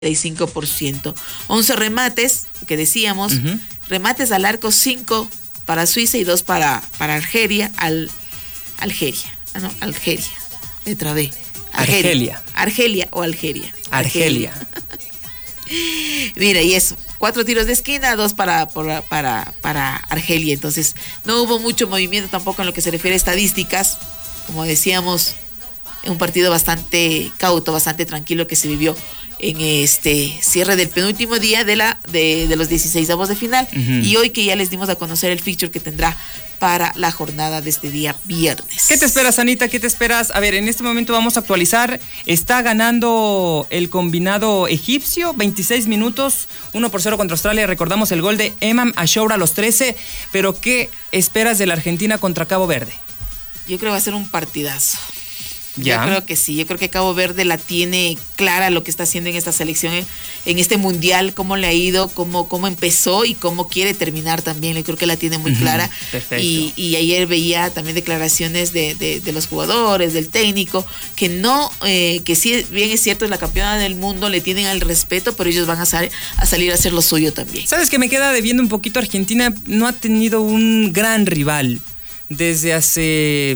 35%. 11 remates, que decíamos, remates al arco, 5 para Suiza y 2 para Algeria, Algeria, letra B. Argelia o Algeria. Argelia. Mira, y eso, 4 tiros de esquina, 2 para Argelia. Entonces, no hubo mucho movimiento tampoco en lo que se refiere a estadísticas. Como decíamos, un partido bastante cauto, bastante tranquilo que se vivió en este cierre del penúltimo día de los 16avos de final. Y hoy que ya les dimos a conocer el fixture que tendrá para la jornada de este día viernes. ¿Qué te esperas, Anita? ¿Qué te esperas? A ver, en este momento vamos a actualizar. Está ganando el combinado egipcio, 26 minutos, 1-0 contra Australia. Recordamos el gol de Emam Ashoura a los 13. Pero ¿qué esperas de la Argentina contra Cabo Verde? Yo creo que va a ser un partidazo. ¿Ya? Yo creo que sí, yo creo que Cabo Verde la tiene clara lo que está haciendo en esta selección, en este mundial, cómo le ha ido, cómo empezó y cómo quiere terminar también. Yo creo que la tiene muy clara. Perfecto. Y ayer veía también declaraciones de los jugadores, del técnico, que no, que sí, bien es cierto, es la campeona del mundo, le tienen el respeto, pero ellos van a salir a hacer lo suyo también. ¿Sabes qué me queda debiendo un poquito? Argentina no ha tenido un gran rival desde hace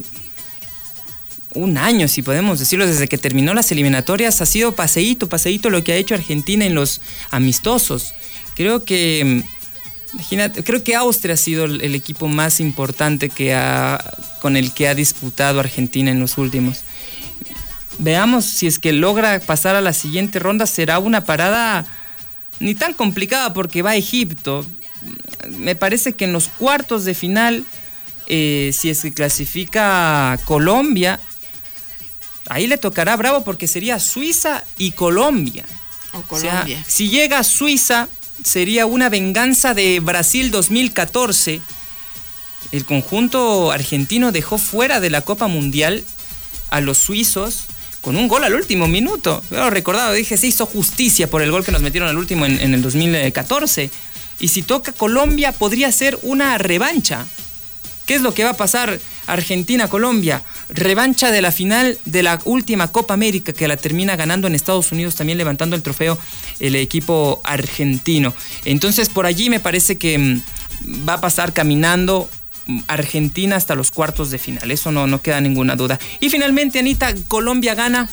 un año, si podemos decirlo, desde que terminó las eliminatorias. Ha sido paseíto lo que ha hecho Argentina en los amistosos. Creo que Austria ha sido el equipo más importante con el que ha disputado Argentina en los últimos. Veamos si es que logra pasar a la siguiente ronda. Será una parada ni tan complicada porque va a Egipto. Me parece que en los cuartos de final, si es que clasifica Colombia, ahí le tocará bravo porque sería Suiza y Colombia. O sea, si llega a Suiza, sería una venganza de Brasil 2014. El conjunto argentino dejó fuera de la Copa Mundial a los suizos con un gol al último minuto. Yo lo recordaba, dije, se hizo justicia por el gol que nos metieron al último en el 2014. Y si toca Colombia, podría ser una revancha. ¿Qué es lo que va a pasar? Argentina-Colombia, revancha de la final de la última Copa América, que la termina ganando en Estados Unidos, también levantando el trofeo el equipo argentino. Entonces por allí me parece que va a pasar caminando Argentina hasta los cuartos de final, eso no queda ninguna duda. Y finalmente, Anita, Colombia gana.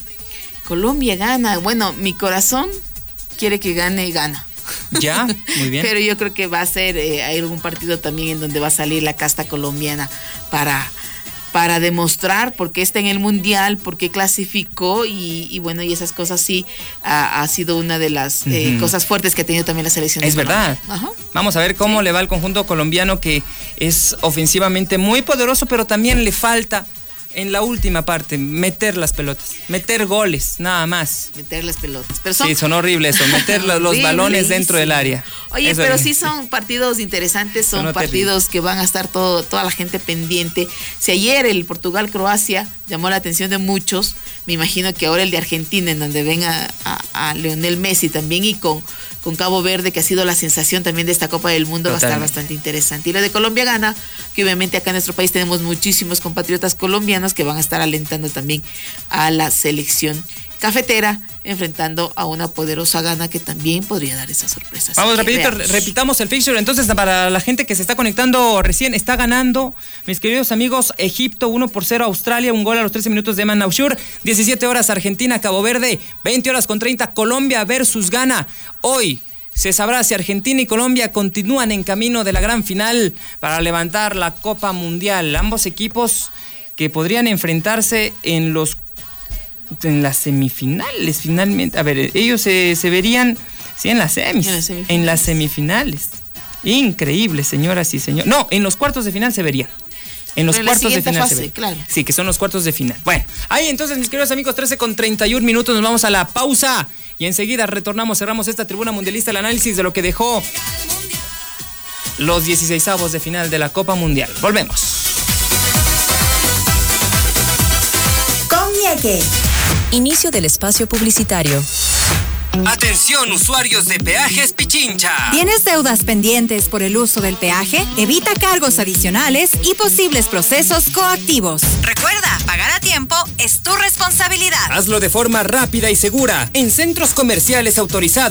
Bueno, mi corazón quiere que gane y gana. Ya, muy bien. Pero yo creo que va a ser hay algún partido también en donde va a salir la casta colombiana para demostrar por qué está en el mundial, por qué clasificó y bueno, y esas cosas sí ha sido una de las cosas fuertes que ha tenido también la selección. Es verdad. Vamos a ver cómo le va al conjunto colombiano, que es ofensivamente muy poderoso, pero también le falta en la última parte meter las pelotas, meter goles, nada más. Meter las pelotas. Pero sí, son horribles eso, meter los balones dentro del área. Oye, eso pero sí son partidos interesantes, son partidos que van a estar toda la gente pendiente. Si ayer el Portugal-Croacia llamó la atención de muchos, me imagino que ahora el de Argentina, en donde ven a Lionel Messi también, y con Cabo Verde, que ha sido la sensación también de esta Copa del Mundo, va a estar bastante interesante. Y lo de Colombia gana, que obviamente acá en nuestro país tenemos muchísimos compatriotas colombianos que van a estar alentando también a la selección cafetera, enfrentando a una poderosa Ghana que también podría dar esas sorpresas. Vamos rapidito, repitamos el fixture. Entonces, para la gente que se está conectando recién, está ganando, mis queridos amigos, Egipto 1-0 a Australia, un gol a los 13 minutos de Emam Ashoura. 17 horas Argentina, Cabo Verde, 20:30 Colombia versus Ghana. Hoy se sabrá si Argentina y Colombia continúan en camino de la gran final para levantar la Copa Mundial. Ambos equipos que podrían enfrentarse en las semifinales, finalmente. A ver, ellos se verían, sí, en las semifinales. Increíble, señoras y señores. No, en los cuartos de final se verían. En los cuartos de final se ve. Claro. Sí, que son los cuartos de final. Bueno, ahí entonces, mis queridos amigos, 13:31, nos vamos a la pausa y enseguida retornamos, cerramos esta tribuna mundialista, el análisis de lo que dejó los 16avos de final de la Copa Mundial. Volvemos. Inicio del espacio publicitario. Atención, usuarios de Peajes Pichincha. ¿Tienes deudas pendientes por el uso del peaje? Evita cargos adicionales y posibles procesos coactivos. Recuerda, pagar a tiempo tiempo es tu responsabilidad. Hazlo de forma rápida y segura en centros comerciales autorizados.